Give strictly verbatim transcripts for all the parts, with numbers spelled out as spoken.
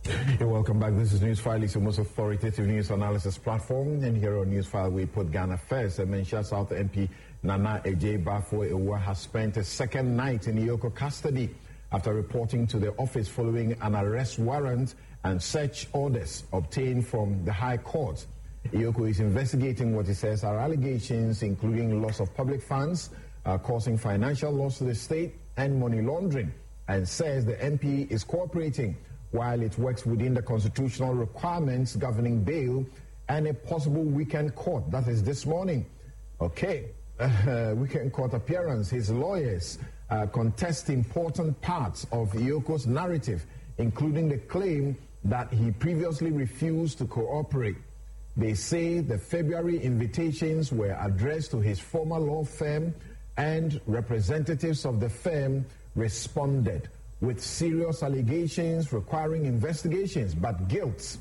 You're welcome back. This is Newsfile. It's the most authoritative news analysis platform. And here on Newsfile, we put Ghana first. Mensah South M P Nana Ejay-Bafo-Awuah has spent a second night in Ioko custody after reporting to the office following an arrest warrant and search orders obtained from the High Court. Ioko is investigating what he says are allegations including loss of public funds, uh, causing financial loss to the state, and money laundering, and says the M P is cooperating while it works within the constitutional requirements governing bail and a possible weekend court. That is this morning. Okay, uh, weekend court appearance. His lawyers uh, contest important parts of Ioko's narrative, including the claim that he previously refused to cooperate. They say the February invitations were addressed to his former law firm, and representatives of the firm responded with serious allegations requiring investigations, but guilt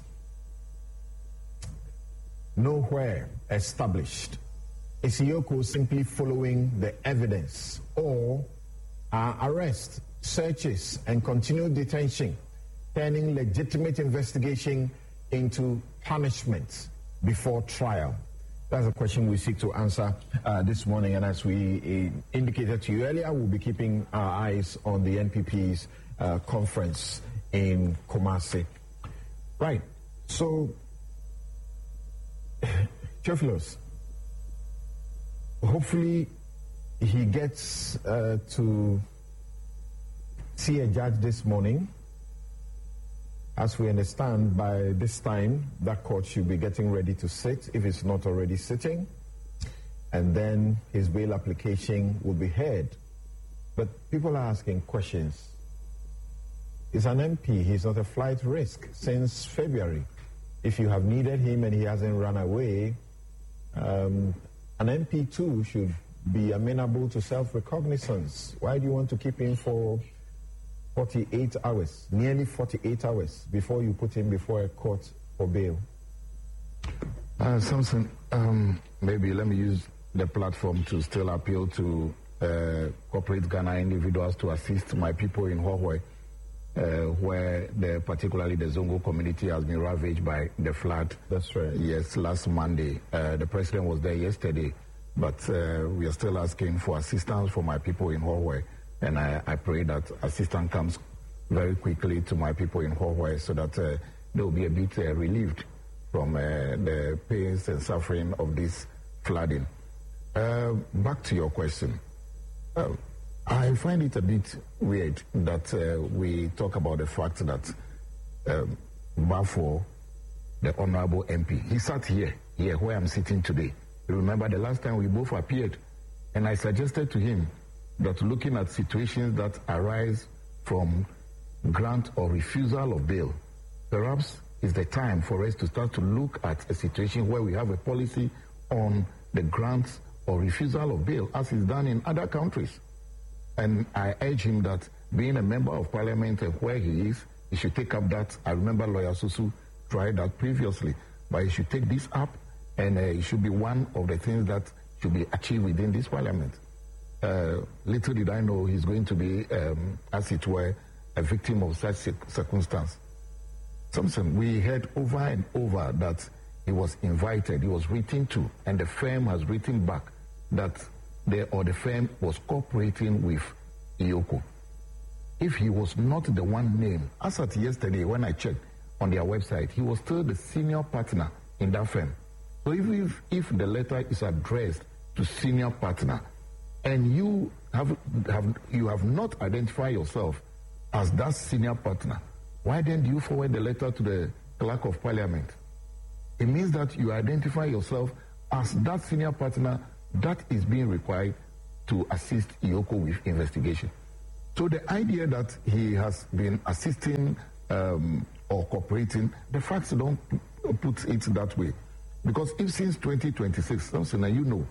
nowhere established. Is Ioko simply following the evidence, or are arrests, searches, and continued detention turning legitimate investigation into punishment before trial? That's a question we seek to answer uh, this morning. And as we uh, indicated to you earlier, we'll be keeping our eyes on the N P P's uh, conference in Kumasi. Right. So, Theophilus, hopefully he gets uh, to see a judge this morning. As we understand, by this time, that court should be getting ready to sit, if it's not already sitting, and then his bail application will be heard. But people are asking questions. He's an M P, he's not a flight risk since February. If you have needed him and he hasn't run away, um, an M P too should be amenable to self-recognizance. Why do you want to keep him for forty-eight hours, nearly forty-eight hours, before you put him before a court for bail? Uh, Samson, um, maybe let me use the platform to still appeal to uh, corporate Ghana individuals to assist my people in Hohoe, uh, where the, particularly the Zongo community has been ravaged by the flood. That's right. Yes, last Monday. Uh, the president was there yesterday, but uh, we are still asking for assistance for my people in Hohoe. And I, I pray that assistance comes very quickly to my people in Hohoe so that uh, they will be a bit uh, relieved from uh, the pains and suffering of this flooding. Uh, back to your question. Uh, I find it a bit weird that uh, we talk about the fact that um, Bafo, the Honorable M P, he sat here, here where I'm sitting today. You remember the last time we both appeared, and I suggested to him that looking at situations that arise from grant or refusal of bail, perhaps is the time for us to start to look at a situation where we have a policy on the grant or refusal of bail, as is done in other countries. And I urge him that, being a member of parliament and where he is, he should take up that. I remember Lawyer Susu tried that previously, but he should take this up, and uh, it should be one of the things that should be achieved within this parliament. Uh, little did I know he's going to be, um, as it were, a victim of such circumstance. Samson, we heard over and over that he was invited, he was written to, and the firm has written back that the, or the firm was cooperating with Ioko. If he was not the one named, as at yesterday when I checked on their website, he was still the senior partner in that firm. So if, if, if the letter is addressed to senior partner, and you have, have you have not identified yourself as that senior partner, why then do you forward the letter to the clerk of parliament? It means that you identify yourself as that senior partner that is being required to assist Ioko with investigation. So the idea that he has been assisting um, or cooperating, the facts don't put it that way. Because if since twenty twenty-six, something that you know,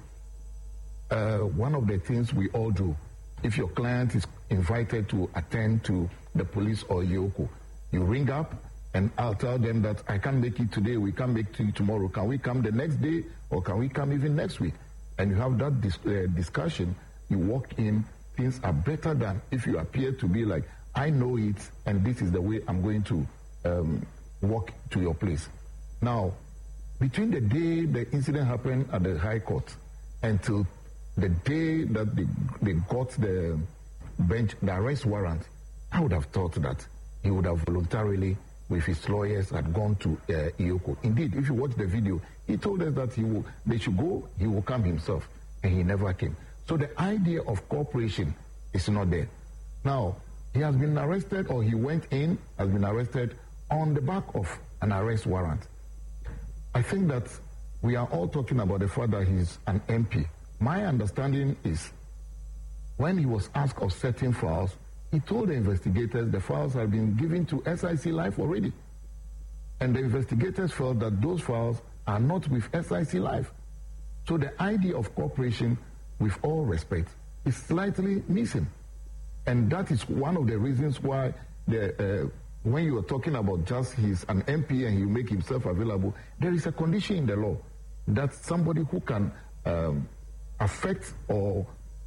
Uh, one of the things we all do, if your client is invited to attend to the police or Ioko, you ring up and I'll tell them that I can't make it today, we can't make it tomorrow. Can we come the next day, or can we come even next week? And you have that dis uh, discussion, you walk in, things are better than if you appear to be like, I know it and this is the way I'm going to um, walk to your place. Now, between the day the incident happened at the High Court until the day that they, they got the bench, the arrest warrant, I would have thought that he would have voluntarily, with his lawyers, had gone to uh, Iyoko. Indeed, if you watch the video, he told us that he will, they should go, he will come himself, and he never came. So the idea of cooperation is not there. Now, he has been arrested, or he went in, has been arrested on the back of an arrest warrant. I think that we are all talking about the fact that he's an M P. My understanding is when he was asked of certain files, he told the investigators the files had been given to S I C Life already. And the investigators felt that those files are not with S I C Life. So the idea of cooperation, with all respect, is slightly missing. And that is one of the reasons why the, uh, when you are talking about just he's an M P and he make himself available, there is a condition in the law that somebody who can um, affect or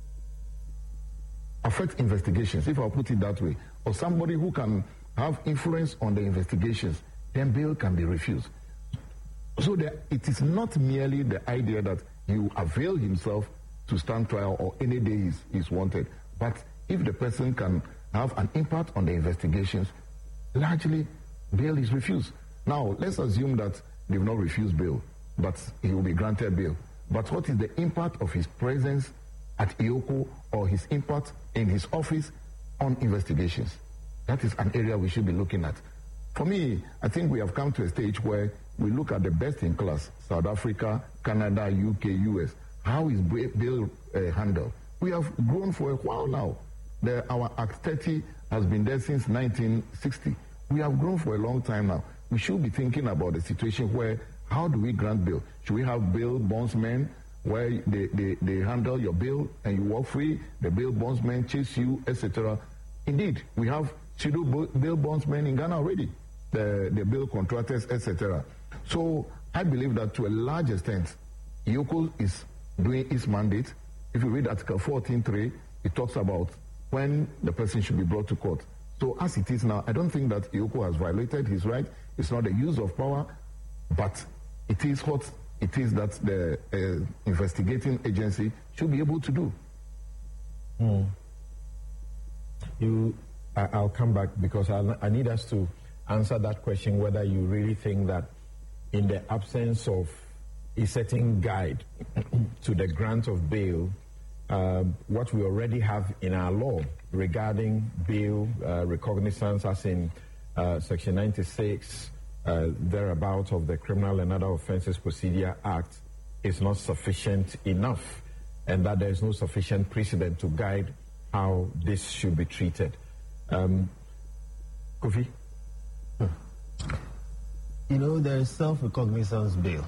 affect investigations, if I'll put it that way, or somebody who can have influence on the investigations, then bail can be refused. So that it is not merely the idea that you avail himself to stand trial or any day is, is wanted, but if the person can have an impact on the investigations, largely bail is refused. Now, let's assume that they've not refused bail, but he will be granted bail. But what is the impact of his presence at Iyoko or his impact in his office on investigations? That is an area we should be looking at. For me, I think we have come to a stage where we look at the best in class, South Africa, Canada, U K, U S. How is bail uh, handled? We have grown for a while now. The, our Act thirty has been there since nineteen sixty. We have grown for a long time now. We should be thinking about the situation where, how do we grant bail? Should we have bail bondsmen where they, they, they handle your bail and you walk free, the bail bondsmen chase you, et cetera. Indeed, we have pseudo bail bondsmen in Ghana already, the, the bail contractors, et cetera. So I believe that to a large extent, Iyoko is doing its mandate. If you read Article fourteen three, it talks about when the person should be brought to court. So as it is now, I don't think that Iyoko has violated his right. It's not the use of power, but it is what it is that the uh, investigating agency should be able to do. Mm. You, I, I'll come back because I'll, I need us to answer that question, whether you really think that in the absence of a certain guide to the grant of bail, uh, what we already have in our law regarding bail uh, recognizance, as in uh, Section ninety-six, uh, thereabout of the Criminal and Other Offences Procedure Act, is not sufficient enough, and that there is no sufficient precedent to guide how this should be treated. Um, Kofi? Hmm. You know, there is self-recognizance bail.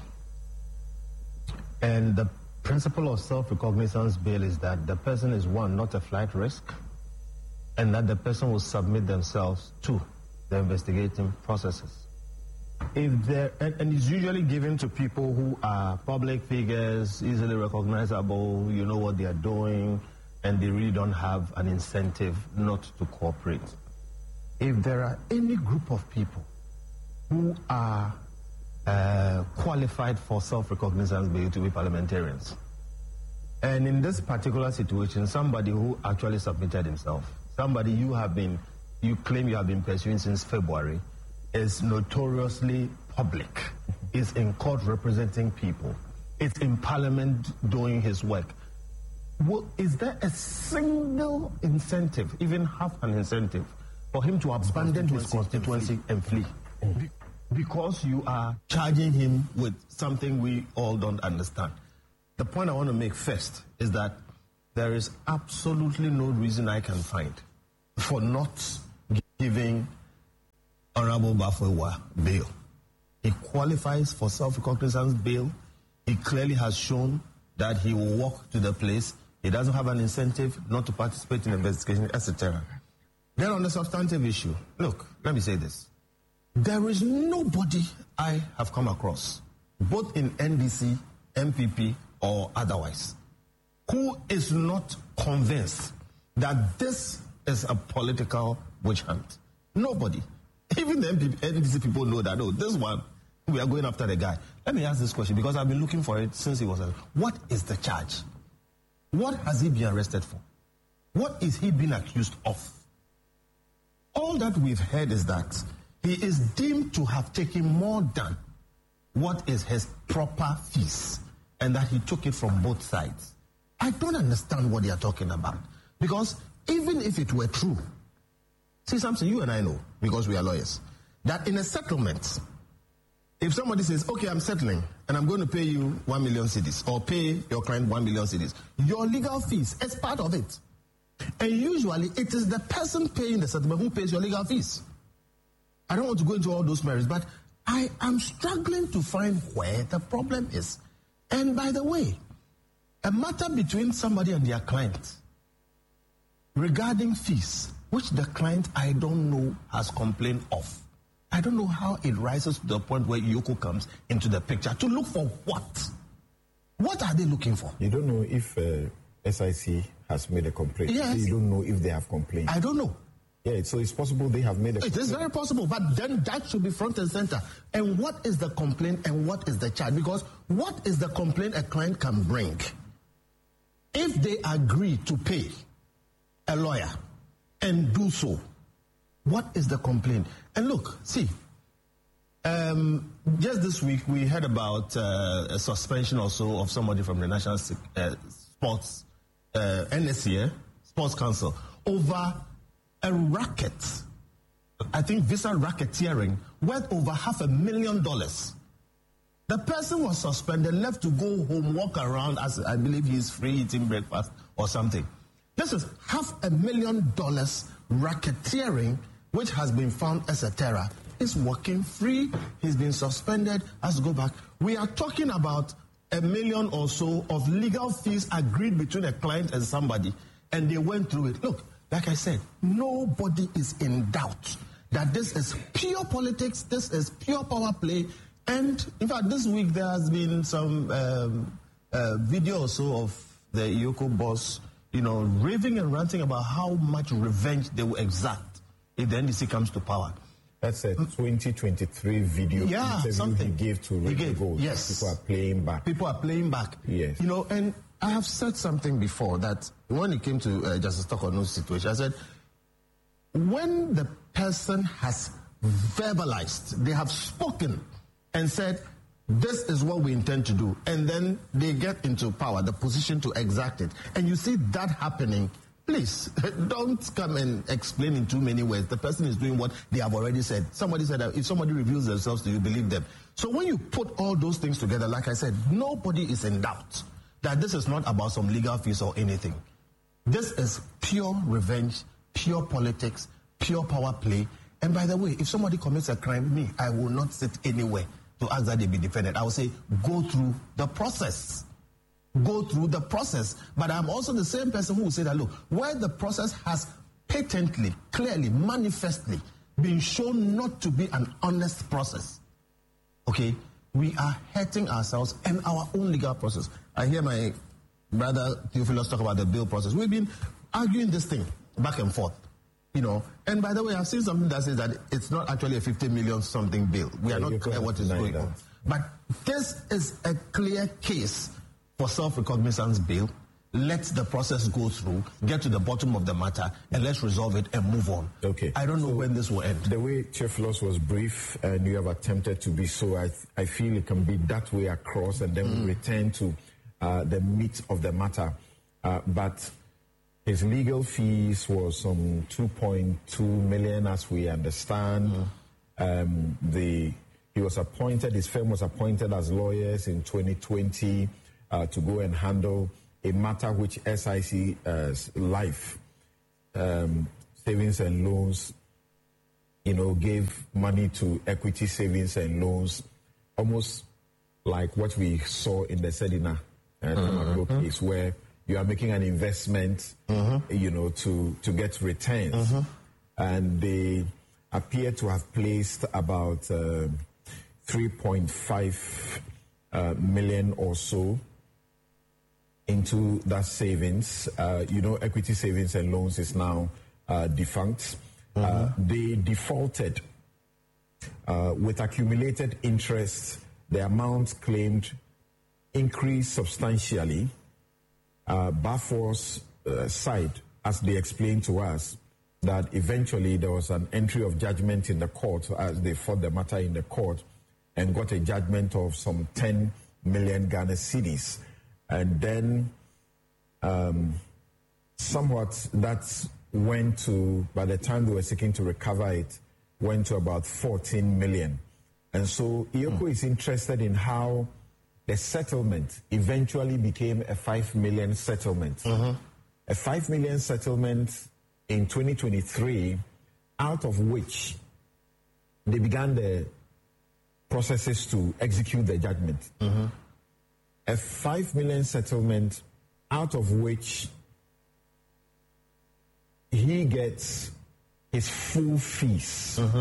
And the principle of self-recognizance bail is that the person is, one, not a flight risk, and that the person will submit themselves to the investigating processes. If there, and, and it's usually given to people who are public figures, easily recognizable, you know what they are doing, and they really don't have an incentive not to cooperate. If there are any group of people who are uh, qualified for self-recognizance bail to be parliamentarians, and in this particular situation, somebody who actually submitted himself, somebody you have been, you claim you have been pursuing since February, is notoriously public, is in court representing people, is in parliament doing his work. Well, is there a single incentive, even half an incentive, for him to abandon his constituency and flee? And flee? Because you are charging him with something we all don't understand. The point I want to make first is that there is absolutely no reason I can find for not giving Honorable Bafo-Awuah bail. He qualifies for self-recognizance bail. He clearly has shown that he will walk to the place. He doesn't have an incentive not to participate in investigation, et cetera. Then on the substantive issue, look, let me say this. There is nobody I have come across, both in N D C, M P P, or otherwise, who is not convinced that this is a political witch hunt. Nobody. Even the N D C people know that, oh, this one, we are going after the guy. Let me ask this question, because I've been looking for it since he was a... What is the charge? What has he been arrested for? What is he being accused of? All that we've heard is that he is deemed to have taken more than what is his proper fees, and that he took it from both sides. I don't understand what they are talking about. Because even if it were true, see something you and I know, because we are lawyers, that in a settlement, if somebody says, okay, I'm settling, and I'm going to pay you one million cedis, or pay your client one million cedis, your legal fees is part of it. And usually, it is the person paying the settlement who pays your legal fees. I don't want to go into all those merits, but I am struggling to find where the problem is. And by the way, a matter between somebody and their client regarding fees, which the client, I don't know, has complained of. I don't know how it rises to the point where Yoko comes into the picture. To look for what? What are they looking for? You don't know if uh, S I C has made a complaint. Yes. You don't know if they have complained. I don't know. Yeah, so it's possible they have made a complaint. It is very possible, but then that should be front and center. And what is the complaint and what is the charge? Because what is the complaint a client can bring? If they agree to pay a lawyer and do so, what is the complaint? And look, see, um, just this week we heard about uh, a suspension or so of somebody from the National uh, Sports, uh, N S C A, Sports Council, over a racket, I think visa racketeering, worth over half a million dollars. The person was suspended, left to go home, walk around as I believe he's free eating breakfast or something. This is half a million dollars racketeering, which has been found as a terror. He's walking free. He's been suspended. Has to go back. We are talking about a million or so of legal fees agreed between a client and somebody, and they went through it. Look, like I said, nobody is in doubt that this is pure politics. This is pure power play. And in fact, this week there has been some um, uh, video or so of the Yoko boss, you know, raving and ranting about how much revenge they will exact if the N D C comes to power. That's a twenty twenty-three video yeah, interview something. he gave to Radio Gold. Yes. People are playing back. People are playing back. Yes. You know, and I have said something before that when it came to uh, Justice Tokono's situation, I said, when the person has verbalized, they have spoken and said, this is what we intend to do, and then they get into power, the position to exact it, and you see that happening, please, don't come and explain in too many words. The person is doing what they have already said. Somebody said that if somebody reveals themselves to you, believe them. So when you put all those things together, like I said, nobody is in doubt that this is not about some legal fees or anything. This is pure revenge, pure politics, pure power play. And by the way, if somebody commits a crime, me, I will not sit anywhere to ask that they be defended. I will say, go through the process. Go through the process. But I'm also the same person who will say that, look, where the process has patently, clearly, manifestly been shown not to be an honest process, okay, we are hurting ourselves and our own legal process. I hear my brother Theophilus talk about the bail process. We've been arguing this thing back and forth. You know, and by the way, I've seen something that says that it's not actually a fifty million something bill. We are yeah, not clear what is going that. on. But this is a clear case for self-recognizance bill. Let the process go through, get to the bottom of the matter, and let's resolve it and move on. Okay. I don't know so when this will end. The way Theophilus was brief, and you have attempted to be so, I, I feel it can be that way across, and then mm. we return to uh, the meat of the matter. Uh, but his legal fees was some two point two million, as we understand. Mm. Um, the he was appointed. His firm was appointed as lawyers in twenty twenty uh, to go and handle a matter which S I C uh, Life um, Savings and Loans, you know, gave money to Equity Savings and Loans, almost like what we saw in the Sedina uh, mm-hmm. case, where you are making an investment, mm-hmm. you know, to, to get returns. Mm-hmm. And they appear to have placed about uh, three point five uh, million or so into that savings. Uh, you know, Equity Savings and Loans is now uh, defunct. Mm-hmm. Uh, they defaulted Uh, with accumulated interest, the amount claimed increased substantially. Uh, Bafour's uh, side, as they explained to us, that eventually there was an entry of judgment in the court as they fought the matter in the court and got a judgment of some ten million Ghana cedis. And then um, somewhat that went to, by the time they were seeking to recover it, went to about fourteen million. And so IOCO mm. is interested in how the settlement eventually became a five million settlement. Mm-hmm. A five million settlement in twenty twenty-three, out of which they began the processes to execute the judgment. Mm-hmm. A five million settlement, out of which he gets his full fees. Mm-hmm.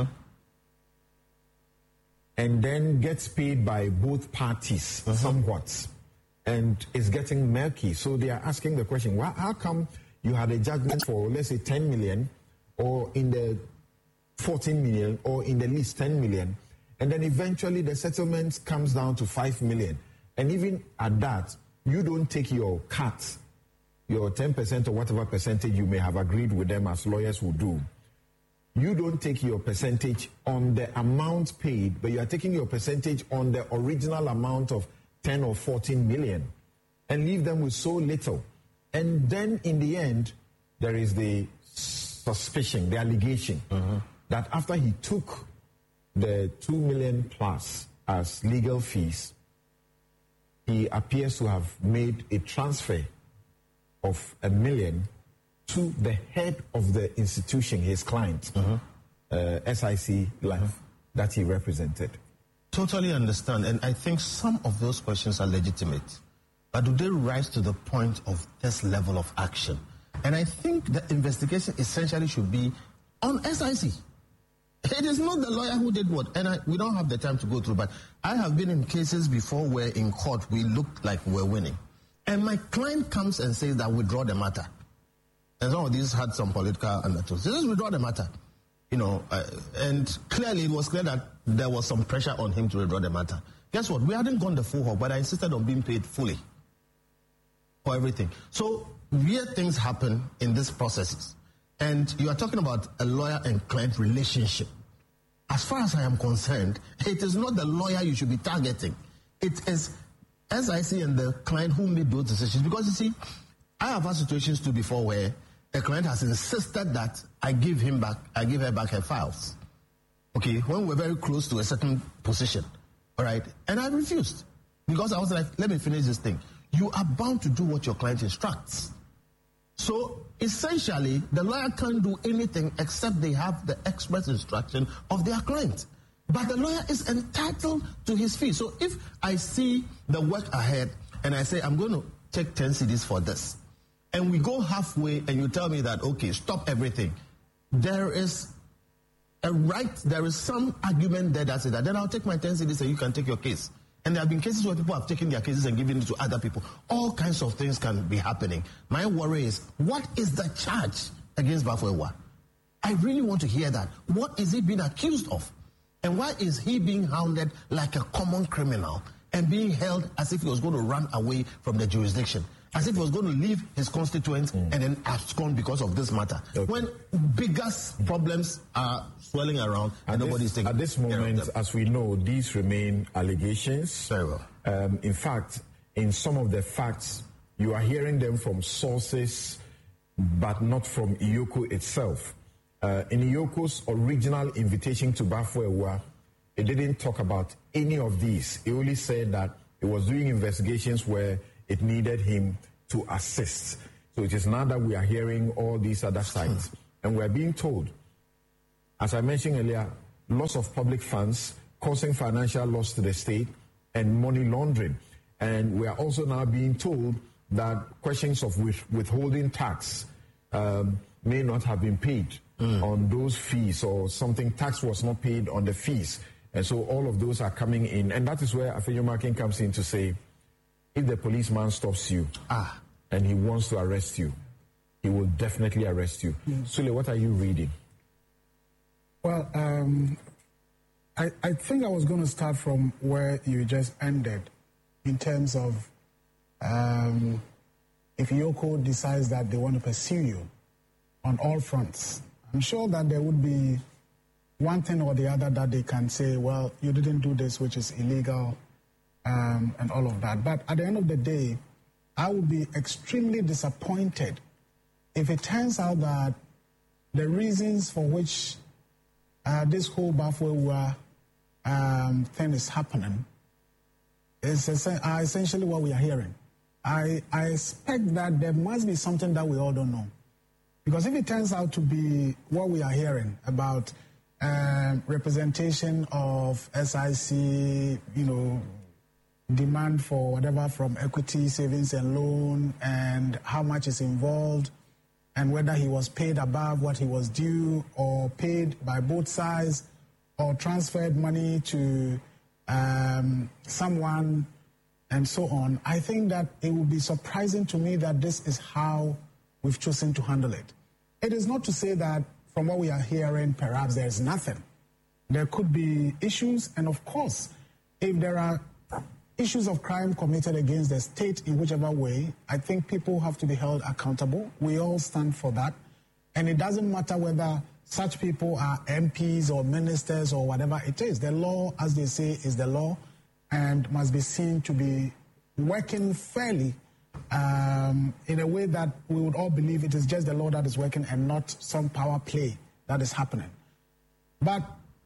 And then gets paid by both parties mm-hmm. somewhat, and is getting murky. So they are asking the question, well, how come you had a judgment for, let's say, ten million, or in the fourteen million, or in the least ten million, and then eventually the settlement comes down to five million. And even at that, you don't take your cut, your ten percent or whatever percentage you may have agreed with them as lawyers will do. You don't take your percentage on the amount paid, but you are taking your percentage on the original amount of ten or fourteen million and leave them with so little. And then in the end, there is the suspicion, the allegation uh-huh. that after he took the two million plus as legal fees, he appears to have made a transfer of a million to the head of the institution, his client, uh-huh. uh, S I C Life, uh-huh. that he represented. Totally understand, and I think some of those questions are legitimate, but do they rise to the point of this level of action? And I think the investigation essentially should be on S I C. It is not the lawyer who did what, and I, we don't have the time to go through, but I have been in cases before where in court we looked like we're winning. And my client comes and says that withdraw the matter. And some of these had some political undertones. They just withdraw the matter. You know, uh, and clearly it was clear that there was some pressure on him to withdraw the matter. Guess what? We hadn't gone the full hog, but I insisted on being paid fully for everything. So weird things happen in these processes. And you are talking about a lawyer and client relationship. As far as I am concerned, it is not the lawyer you should be targeting. It is S I C and the client who made those decisions. Because you see, I have had situations too before where a client has insisted that I give him back, I give her back her files. Okay, when we're very close to a certain position, all right, and I refused because I was like, let me finish this thing. You are bound to do what your client instructs. So essentially, the lawyer can't do anything except they have the express instruction of their client. But the lawyer is entitled to his fee. So if I see the work ahead and I say, I'm going to take ten cedis for this, and we go halfway and you tell me that, okay, stop everything, there is a right, there is some argument there that says that, then I'll take my ten cedis and you can take your case. And there have been cases where people have taken their cases and given it to other people. All kinds of things can be happening. My worry is, what is the charge against Bafo? I really want to hear that. What is he being accused of? And why is he being hounded like a common criminal and being held as if he was going to run away from the jurisdiction? As if he was going to leave his constituents mm. and then abscond because of this matter. Okay. When biggest problems are swirling around and at nobody's this, taking At this moment, as we know, these remain allegations. Very well. Um, in fact, in some of the facts, you are hearing them from sources, but not from IOCO itself. Uh, in IOCO's original invitation to Bafo, it didn't talk about any of these. It only said that it was doing investigations where it needed him to assist. So it is now that we are hearing all these other sides. And we're being told, as I mentioned earlier, loss of public funds, causing financial loss to the state, and money laundering. And we are also now being told that questions of with, withholding tax um, may not have been paid mm. on those fees, or something, tax was not paid on the fees. And so all of those are coming in. And that is where Afenyo Markin comes in to say, if the policeman stops you ah. and he wants to arrest you, he will definitely arrest you. Yes. Sule, what are you reading? Well, um, I, I think I was going to start from where you just ended in terms of um, if Yoko decides that they want to pursue you on all fronts. I'm sure that there would be one thing or the other that they can say, well, you didn't do this, which is illegal, um, and all of that. But at the end of the day, I would be extremely disappointed if it turns out that the reasons for which uh, this whole Bafo um, thing is happening is are essentially what we are hearing. I, I expect that there must be something that we all don't know. Because if it turns out to be what we are hearing about um, representation of S I C, you know, demand for whatever from equity, savings and loan, and how much is involved, and whether he was paid above what he was due or paid by both sides or transferred money to um, someone and so on, I think that it would be surprising to me that this is how we've chosen to handle it. It is not to say that from what we are hearing, perhaps there's nothing. There could be issues, and of course, if there are issues of crime committed against the state in whichever way, I think people have to be held accountable. We all stand for that. And it doesn't matter whether such people are M Ps or ministers or whatever it is. The law, as they say, is the law and must be seen to be working fairly um, in a way that we would all believe it is just the law that is working and not some power play that is happening. But,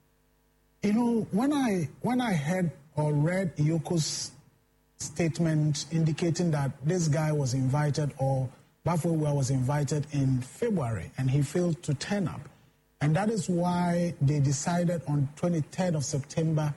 you know, when I when I heard or read Yoko's statement indicating that this guy was invited, or Bafo was invited in February and he failed to turn up, and that is why they decided on twenty-third of September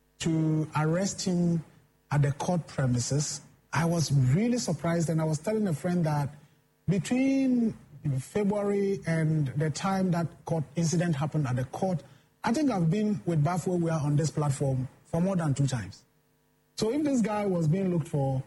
to arrest him at the court premises, I was really surprised, and I was telling a friend that between February and the time that court incident happened at the court, I think I've been with Bafo on this platform for more than two times. So if this guy was being looked for,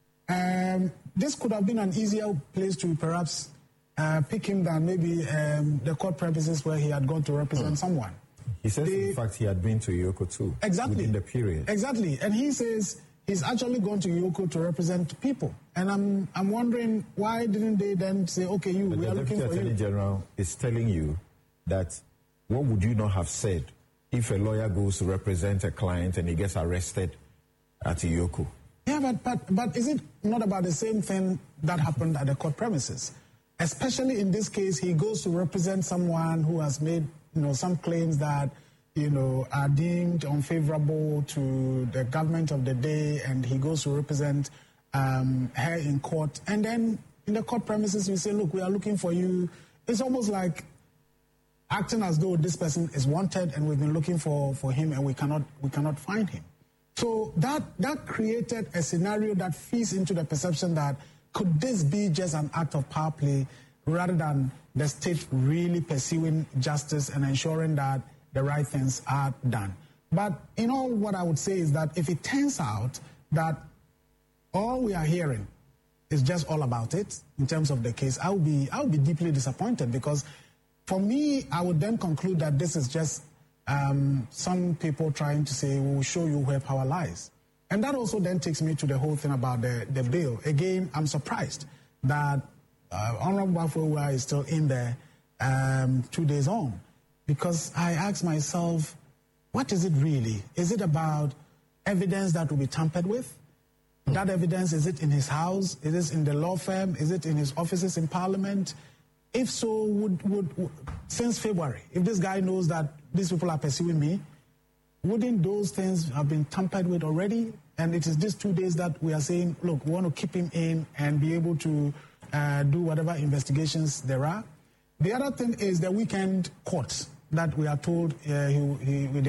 um, this could have been an easier place to perhaps uh, pick him than maybe um, the court premises where he had gone to represent mm. someone. He says, the, in fact, he had been to Yoko too. Exactly. Within the period. Exactly. And he says he's actually gone to Yoko to represent people. And I'm I'm wondering, why didn't they then say, okay, you, but we are looking for you. The Attorney General is telling you that what would you not have said if a lawyer goes to represent a client and he gets arrested at Yoko? Yeah, but, but, but is it not about the same thing that happened at the court premises? Especially in this case, he goes to represent someone who has made, you know, some claims that, you know, are deemed unfavorable to the government of the day, and he goes to represent um, her in court. And then in the court premises, we say, look, we are looking for you. It's almost like acting as though this person is wanted and we've been looking for, for him and we cannot we cannot find him. So that that created a scenario that feeds into the perception that could this be just an act of power play rather than the state really pursuing justice and ensuring that the right things are done. But you know what I would say is that if it turns out that all we are hearing is just all about it in terms of the case, I would be I would be deeply disappointed, because for me, I would then conclude that this is just um, some people trying to say, we will show you where power lies. And that also then takes me to the whole thing about the, the bill. Again, I'm surprised that uh, Honorable Bafo is still in there um, two days on. Because I ask myself, what is it really? Is it about evidence that will be tampered with? That evidence, is it in his house? Is it in the law firm? Is it in his offices in Parliament? If so, would, would, would since February, if this guy knows that these people are pursuing me, wouldn't those things have been tampered with already? And it is these two days that we are saying, look, we want to keep him in and be able to uh, do whatever investigations there are. The other thing is the weekend court that we are told uh, he, he,